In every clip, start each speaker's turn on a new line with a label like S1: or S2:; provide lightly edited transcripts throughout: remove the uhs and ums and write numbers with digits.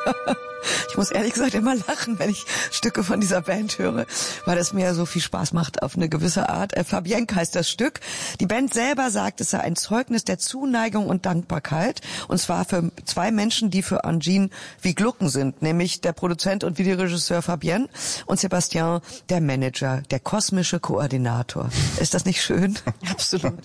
S1: Ich muss ehrlich gesagt immer lachen, wenn ich Stücke von dieser Band höre, weil das mir so viel Spaß macht auf eine gewisse Art. Fabienne heißt das Stück. Die Band selber sagt, es sei ein Zeugnis der Zuneigung und Dankbarkeit. Und zwar für zwei Menschen, die für Angine wie Glucken sind. Nämlich der Produzent und Videoregisseur Fabienne und Sebastian, der Manager, der kosmische Koordinator. Ist das nicht schön?
S2: Absolut.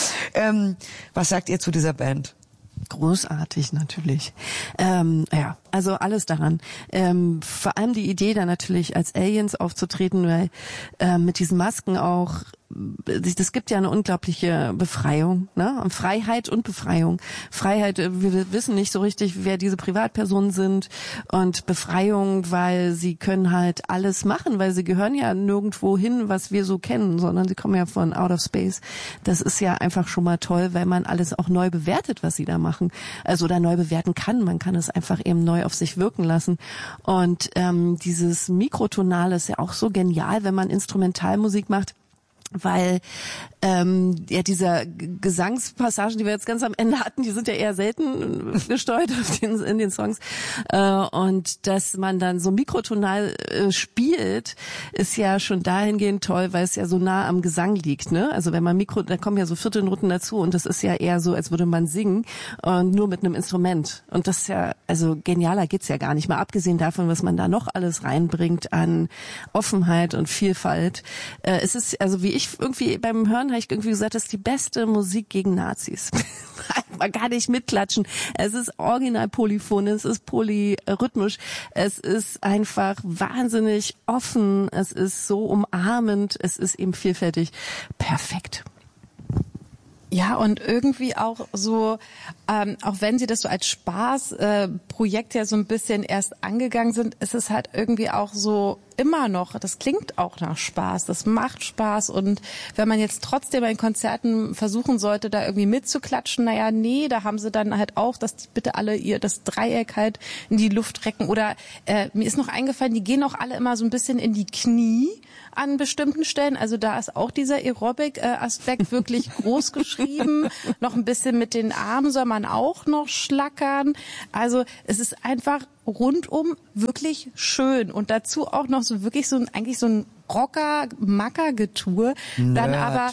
S1: Was sagt ihr zu dieser Band?
S2: Großartig, natürlich. Ja, also alles daran. Vor allem die Idee, da natürlich als Aliens aufzutreten, weil mit diesen Masken auch, das gibt ja eine unglaubliche Befreiung, ne? Und Freiheit und Befreiung. Freiheit, wir wissen nicht so richtig, wer diese Privatpersonen sind, und Befreiung, weil sie können halt alles machen, weil sie gehören ja nirgendwo hin, was wir so kennen, sondern sie kommen ja von out of space. Das ist ja einfach schon mal toll, weil man alles auch neu bewertet, was sie da machen. Also oder neu bewerten kann. Man kann es einfach eben neu auf sich wirken lassen. Und dieses Mikrotonale ist ja auch so genial, wenn man Instrumentalmusik macht. Weil ja dieser Gesangspassagen, die wir jetzt ganz am Ende hatten, die sind ja eher selten gesteuert in den Songs, und dass man dann so mikrotonal spielt, ist ja schon dahingehend toll, weil es ja so nah am Gesang liegt, ne? Also wenn man da kommen ja so Viertelnoten dazu, und das ist ja eher so, als würde man singen, nur mit einem Instrument, und das ist ja, also genialer geht's ja gar nicht, mal abgesehen davon, was man da noch alles reinbringt an Offenheit und Vielfalt. Es ist, also wie ich irgendwie beim Hören habe ich irgendwie gesagt, das ist die beste Musik gegen Nazis. Man kann nicht mitklatschen. Es ist original polyphon, es ist polyrhythmisch, es ist einfach wahnsinnig offen, es ist so umarmend, es ist eben vielfältig. Perfekt.
S3: Ja, und irgendwie auch so, auch wenn sie das so als Spaßprojekt ja so ein bisschen erst angegangen sind, ist es halt irgendwie auch so immer noch, das klingt auch nach Spaß, das macht Spaß, und wenn man jetzt trotzdem bei den Konzerten versuchen sollte, da irgendwie mitzuklatschen, naja, nee, da haben sie dann halt auch, dass die bitte alle das Dreieck halt in die Luft recken, oder mir ist noch eingefallen, die gehen auch alle immer so ein bisschen in die Knie an bestimmten Stellen, also da ist auch dieser Aerobic-Aspekt wirklich groß geschrieben, noch ein bisschen mit den Armen soll man auch noch schlackern, also es ist einfach rundum wirklich schön, und dazu auch noch so wirklich so ein Rocker-Macker-Getue, dann aber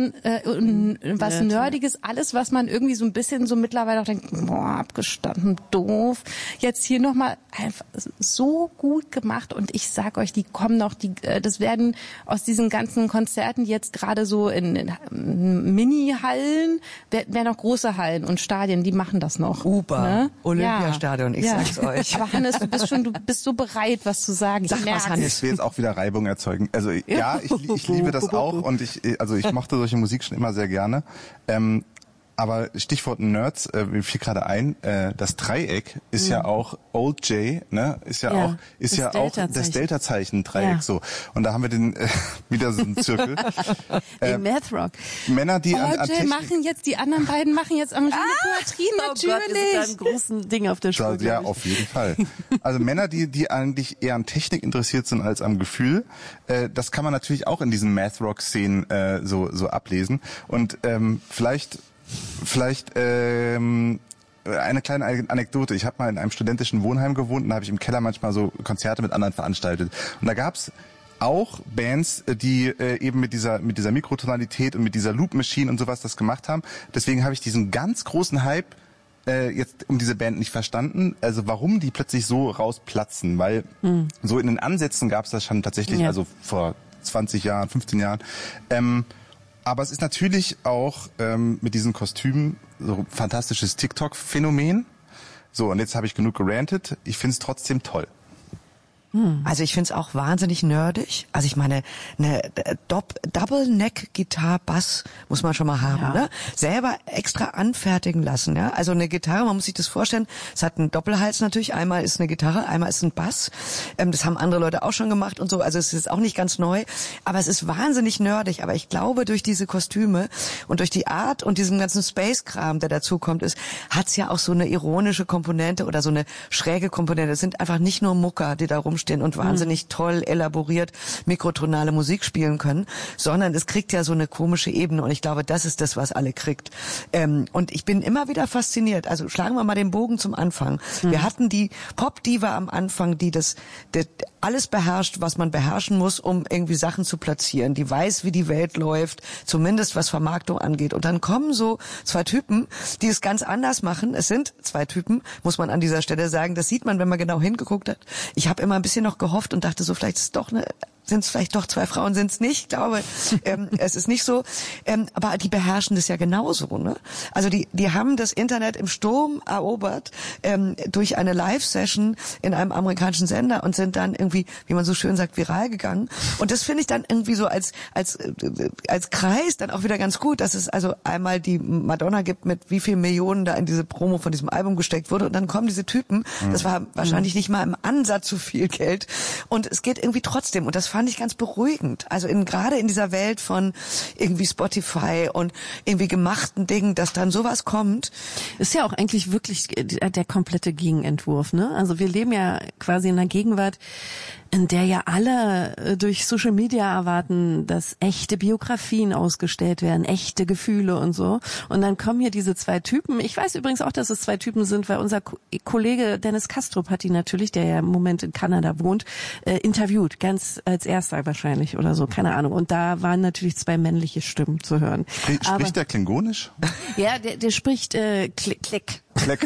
S3: was Nerdiges, alles, was man irgendwie so ein bisschen so mittlerweile auch denkt, boah, abgestanden, doof. Jetzt hier nochmal einfach so gut gemacht, und ich sag euch, die kommen noch, das werden aus diesen ganzen Konzerten jetzt gerade so in Mini-Hallen, werden noch große Hallen und Stadien, die machen das noch.
S1: Ne? Olympiastadion, ich sag's euch.
S3: Aber Hannes, du bist so bereit, was zu sagen.
S1: Sag was, Hannes.
S4: Ich will jetzt auch wieder Reibung erzeugen. Also ja, ich liebe das auch, und ich mochte solche Musik schon immer sehr gerne. Aber Stichwort Nerds, mir fiel gerade ein, das Dreieck ist ja auch Old J, ne? Ist ja auch das Delta-Zeichen Dreieck, so. Und da haben wir den wieder so einen Zirkel.
S2: Den Math Rock.
S4: Männer, die an Technik
S3: die anderen beiden machen jetzt am Poetrie, natürlich.
S2: Gott, das ist ein großen Ding auf der Spur.
S4: Ja, auf jeden Fall. Also Männer, die eigentlich eher an Technik interessiert sind als am Gefühl, das kann man natürlich auch in diesen Math Rock Szenen so ablesen. Und vielleicht eine kleine Anekdote. Ich habe mal in einem studentischen Wohnheim gewohnt, und da habe ich im Keller manchmal so Konzerte mit anderen veranstaltet. Und da gab's auch Bands, die eben mit dieser Mikrotonalität und mit dieser Loop Machine und sowas das gemacht haben. Deswegen habe ich diesen ganz großen Hype jetzt um diese Band nicht verstanden. Also warum die plötzlich so rausplatzen, weil so in den Ansätzen gab's das schon tatsächlich, also vor 20 Jahren, 15 Jahren. Aber es ist natürlich auch mit diesen Kostümen so ein fantastisches TikTok-Phänomen. So, und jetzt habe ich genug gerantet. Ich finde es trotzdem toll.
S1: Also ich find's auch wahnsinnig nerdig. Also ich meine, eine Double-Neck-Gitarre-Bass muss man schon mal haben, ne? Selber extra anfertigen lassen, ja? Also eine Gitarre, man muss sich das vorstellen, es hat einen Doppelhals natürlich. Einmal ist eine Gitarre, einmal ist ein Bass. Das haben andere Leute auch schon gemacht und so. Also es ist auch nicht ganz neu. Aber es ist wahnsinnig nerdig. Aber ich glaube, durch diese Kostüme und durch die Art und diesem ganzen Space-Kram, der dazu kommt, hat's ja auch so eine ironische Komponente oder so eine schräge Komponente. Es sind einfach nicht nur Mucker, die da rumstehen rumstehen und wahnsinnig toll elaboriert mikrotonale Musik spielen können, sondern es kriegt ja so eine komische Ebene und ich glaube, das ist das, was alle kriegt. Und ich bin immer wieder fasziniert. Also schlagen wir mal den Bogen zum Anfang. Wir hatten die Pop-Diva am Anfang, die das alles beherrscht, was man beherrschen muss, um irgendwie Sachen zu platzieren. Die weiß, wie die Welt läuft, zumindest was Vermarktung angeht. Und dann kommen so zwei Typen, die es ganz anders machen. Es sind zwei Typen, muss man an dieser Stelle sagen. Das sieht man, wenn man genau hingeguckt hat. Ich habe immer ein bisschen noch gehofft und dachte so, vielleicht ist es doch sind es vielleicht doch zwei Frauen, sind es nicht. Ich glaube, es ist nicht so. Aber die beherrschen das ja genauso. Ne? Also die haben das Internet im Sturm erobert durch eine Live-Session in einem amerikanischen Sender und sind dann irgendwie, wie man so schön sagt, viral gegangen. Und das finde ich dann irgendwie so als Kreis dann auch wieder ganz gut, dass es also einmal die Madonna gibt, mit wie viel Millionen da in diese Promo von diesem Album gesteckt wurde. Und dann kommen diese Typen. Das war wahrscheinlich nicht mal im Ansatz so viel Geld. Und es geht irgendwie trotzdem. Und das fand ich ganz beruhigend. Also gerade in dieser Welt von irgendwie Spotify und irgendwie gemachten Dingen, dass dann sowas kommt.
S2: Ist ja auch eigentlich wirklich der komplette Gegenentwurf, ne? Also wir leben ja quasi in einer Gegenwart, in der ja alle durch Social Media erwarten, dass echte Biografien ausgestellt werden, echte Gefühle und so. Und dann kommen hier diese zwei Typen. Ich weiß übrigens auch, dass es zwei Typen sind, weil unser Kollege Dennis Kastrup hat die natürlich, der ja im Moment in Kanada wohnt, interviewt. Ganz als erster wahrscheinlich oder so, keine Ahnung. Und da waren natürlich zwei männliche Stimmen zu hören.
S4: Spricht der Klingonisch?
S2: Ja, der spricht Klick.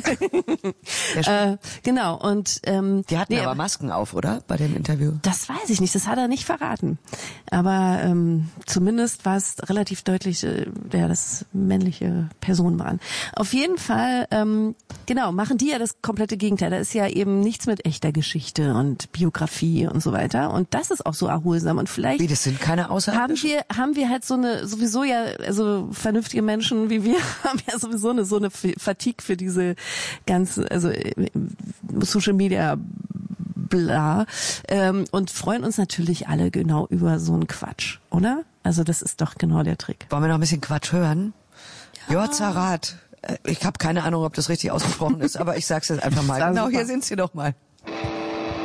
S2: Genau. Und
S1: die hatten aber Masken auf, oder? Bei dem Interview.
S2: Das weiß ich nicht, das hat er nicht verraten. Aber zumindest war es relativ deutlich, dass männliche Personen waren. Auf jeden Fall, genau, machen die ja das komplette Gegenteil. Da ist ja eben nichts mit echter Geschichte und Biografie und so weiter. Und das ist auch so erholsam. Und vielleicht
S1: wie, das sind keine Außerirdischen?
S2: haben wir halt so eine, sowieso ja, also vernünftige Menschen wie wir haben ja sowieso so eine Fatigue für diese ganze, also Social Media bla, und freuen uns natürlich alle genau über so einen Quatsch, oder? Also das ist doch genau der Trick.
S1: Wollen wir noch ein bisschen Quatsch hören? Ja. Jozarat. Ich habe keine Ahnung, ob das richtig ausgesprochen ist, aber ich sag's jetzt einfach mal. Genau, hier sind sie doch mal.